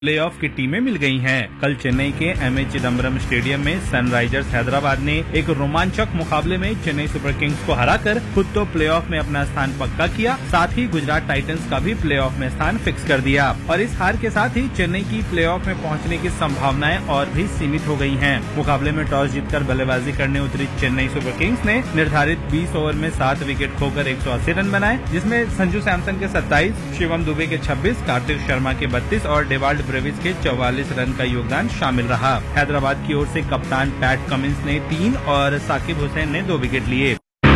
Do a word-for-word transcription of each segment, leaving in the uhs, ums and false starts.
Playoff की टीमें मिल गई हैं। कल चेन्नई के एम ए चिदम्बरम स्टेडियम में सनराइजर्स हैदराबाद ने एक रोमांचक मुकाबले में चेन्नई सुपर किंग्स को हराकर खुद तो प्लेऑफ में अपना स्थान पक्का किया, साथ ही गुजरात टाइटंस का भी प्लेऑफ में स्थान फिक्स कर दिया। और इस हार के साथ ही चेन्नई की प्लेऑफ में पहुंचने की संभावनाएं और भी सीमित हो गई हैं। मुकाबले में टॉस जीतकर बल्लेबाजी करने उतरी चेन्नई सुपर किंग्स ने निर्धारित बीस ओवर में सात विकेट खोकर एक सौ अस्सी रन बनाए, जिसमें संजू सैमसन के सत्ताईस, शिवम दुबे के छब्बीस, कार्तिक शर्मा के बत्तीस और डेवाल्ड ब्रेविस के चौवालीस रन का योगदान शामिल रहा। हैदराबाद की ओर से कप्तान पैट कमिंस ने तीन और साकिब हुसैन ने दो विकेट लिए।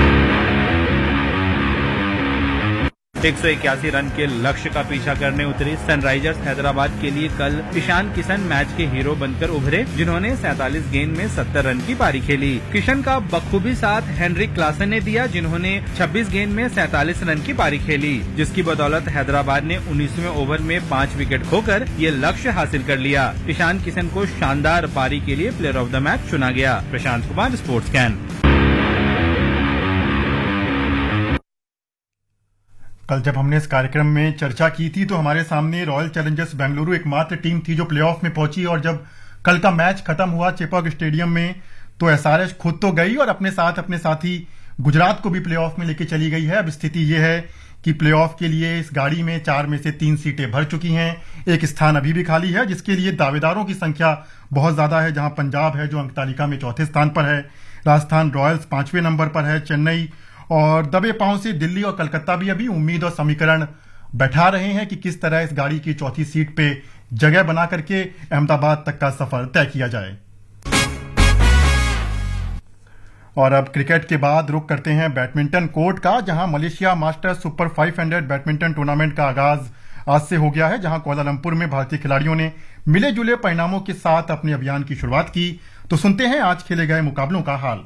एक सौ इक्यासी रन के लक्ष्य का पीछा करने उतरी सनराइजर्स हैदराबाद के लिए कल ईशान किशन मैच के हीरो बनकर उभरे, जिन्होंने सैंतालीस गेंद में सत्तर रन की पारी खेली। किशन का बखूबी साथ हेनरिक क्लासन ने दिया, जिन्होंने छब्बीस गेंद में सैंतालीस रन की पारी खेली, जिसकी बदौलत हैदराबाद ने उन्नीसवें ओवर में पाँच विकेट खोकर ये लक्ष्य हासिल कर लिया। ईशान किशन को शानदार पारी के लिए प्लेयर ऑफ द मैच चुना गया। Prashant Kumar, sports can. कल जब हमने इस कार्यक्रम में चर्चा की थी तो हमारे सामने रॉयल चैलेंजर्स बेंगलुरु एकमात्र टीम थी जो प्लेऑफ में पहुंची, और जब कल का मैच खत्म हुआ चेपॉक स्टेडियम में तो एसआरएच खुद तो गई और अपने साथ अपने साथी गुजरात को भी प्लेऑफ में लेके चली गई है। अब स्थिति ये है कि प्लेऑफ के लिए इस गाड़ी में चार में से तीन सीटें भर चुकी हैं, एक स्थान अभी भी खाली है, जिसके लिए दावेदारों की संख्या बहुत ज्यादा है। जहां पंजाब है जो अंक तालिका में चौथे स्थान पर है, राजस्थान रॉयल्स पांचवें नंबर पर है, चेन्नई और दबे पांव से दिल्ली और कलकत्ता भी अभी उम्मीद और समीकरण बैठा रहे हैं कि किस तरह इस गाड़ी की चौथी सीट पे जगह बना करके अहमदाबाद तक का सफर तय किया जाए। और अब क्रिकेट के बाद रुख करते हैं बैडमिंटन कोर्ट का, जहां मलेशिया मास्टर्स सुपर पाँच सौ बैडमिंटन टूर्नामेंट का आगाज आज से हो गया है, जहां कुआलालंपुर में भारतीय खिलाड़ियों ने मिले जुले परिणामों के साथ अपने अभियान की शुरुआत की। तो सुनते हैं आज खेले गए मुकाबलों का हाल।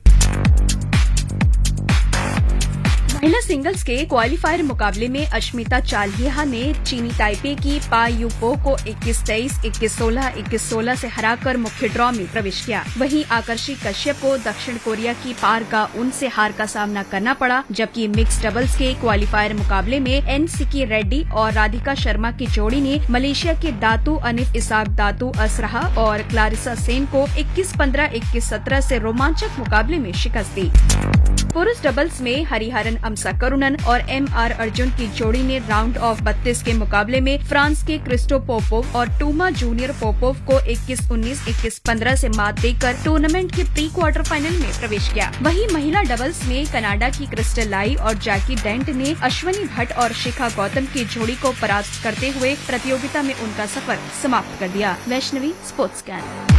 महिला सिंगल्स के क्वालिफायर मुकाबले में अश्मिता चालिहा ने चीनी ताइपे की पा यूपो को इक्कीस तेईस, इक्कीस सोलह, इक्कीस सोलह से हराकर मुख्य ड्रॉ में प्रवेश किया। वहीं आकर्षी कश्यप को दक्षिण कोरिया की पार का उनसे हार का सामना करना पड़ा, जबकि मिक्स डबल्स के क्वालिफायर मुकाबले में एन सिकी रेड्डी और राधिका शर्मा की जोड़ी ने मलेशिया के दातू अनिफ इसाक दातू असरहा और क्लारिसा सेन को इक्कीस पंद्रह, इक्कीस सत्रह से रोमांचक मुकाबले में शिकस्त दी। पुरुष डबल्स में हरिहरन अमसा करुणन और एम आर अर्जुन की जोड़ी ने राउंड ऑफ बत्तीस के मुकाबले में फ्रांस के क्रिस्टो पोपोव और टूमा जूनियर पोपोव को इक्कीस उन्नीस, इक्कीस पंद्रह से मात देकर टूर्नामेंट के प्री क्वार्टर फाइनल में प्रवेश किया। वहीं महिला डबल्स में कनाडा की क्रिस्टल लाई और जैकी डेंट ने अश्वनी भट्ट और शिखा गौतम की जोड़ी को परास्त करते हुए प्रतियोगिता में उनका सफर समाप्त कर दिया। Vaishnavi, sports can.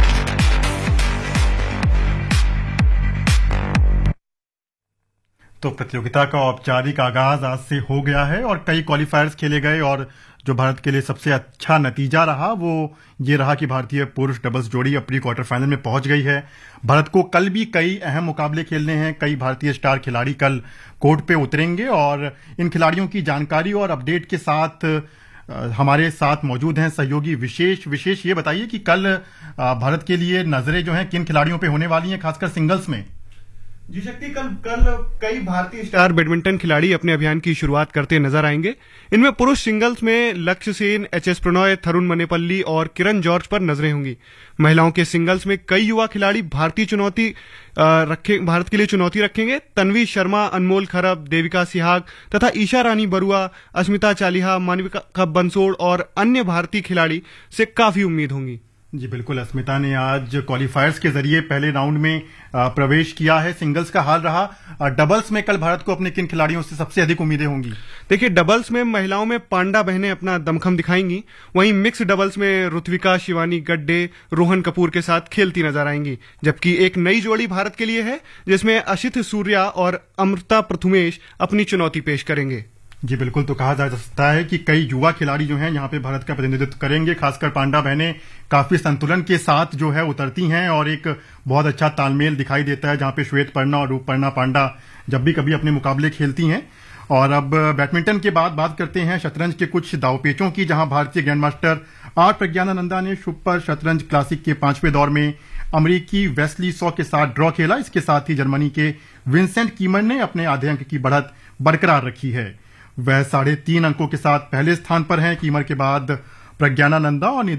तो प्रतियोगिता का औपचारिक आगाज आज से हो गया है और कई क्वालिफायर्स खेले गए, और जो भारत के लिए सबसे अच्छा नतीजा रहा वो ये रहा कि भारतीय पुरुष डबल्स जोड़ी अब प्री क्वार्टर फाइनल में पहुंच गई है। भारत को कल भी कई अहम मुकाबले खेलने हैं, कई भारतीय स्टार खिलाड़ी कल कोर्ट पे उतरेंगे और इन खिलाड़ियों की जानकारी और अपडेट के साथ हमारे साथ मौजूद हैं सहयोगी विशेष। विशेष ये बताइए कि कल भारत के लिए नजरें जो हैं किन खिलाड़ियों पे होने वाली हैं, खासकर सिंगल्स में? जी शक्ति, कल कल कई भारतीय स्टार बैडमिंटन खिलाड़ी अपने अभियान की शुरुआत करते नजर आएंगे। इनमें पुरुष सिंगल्स में लक्ष्य सेन, एच एस प्रणॉय, थरुण मनेपल्ली और किरण जॉर्ज पर नजरें होंगी। महिलाओं के सिंगल्स में कई युवा खिलाड़ी भारतीय चुनौती रखे भारत के लिए चुनौती रखेंगे। तन्वी शर्मा, अनमोल खरब, देविका सिहाग तथा ईशा रानी बरुआ, अस्मिता चालिहा, मानविका बंसोड़ और अन्य भारतीय खिलाड़ी से काफी उम्मीद होंगी। जी बिल्कुल, अस्मिता ने आज क्वालिफायर्स के जरिए पहले राउंड में प्रवेश किया है। सिंगल्स का हाल रहा। डबल्स में कल भारत को अपने किन खिलाड़ियों से सबसे अधिक उम्मीदें होंगी? देखिए, डबल्स में महिलाओं में पांडा बहनें अपना दमखम दिखाएंगी। वहीं मिक्स डबल्स में ऋत्विका, शिवानी गड्डे, रोहन कपूर के साथ खेलती नजर आएंगी, जबकि एक नई जोड़ी भारत के लिए है जिसमें अशित सूर्या और अमृता प्रथुमेश अपनी चुनौती पेश करेंगे। जी बिल्कुल, तो कहा जा सकता है कि कई युवा खिलाड़ी जो हैं यहाँ पे भारत का प्रतिनिधित्व करेंगे। खासकर पांडा बहनें काफी संतुलन के साथ जो है उतरती हैं और एक बहुत अच्छा तालमेल दिखाई देता है, जहाँ पे श्वेत पर्णा और रूपपर्णा पांडा जब भी कभी अपने मुकाबले खेलती हैं। और अब बैडमिंटन के बाद बात करते हैं शतरंज के कुछ दावपेचों की, जहां भारतीय ग्रैंड मास्टर आर प्रज्ञानानंदा ने सुपर शतरंज क्लासिक के पांचवें दौर में अमरीकी वेस्ली सॉ के साथ ड्रॉ खेला। इसके साथ ही जर्मनी के विंसेंट कीमर ने अपने आधे अंक की बढ़त बरकरार रखी है। वह साढ़े तीन अंकों के साथ पहले स्थान पर हैं। कीमर के बाद प्रज्ञानानंदा और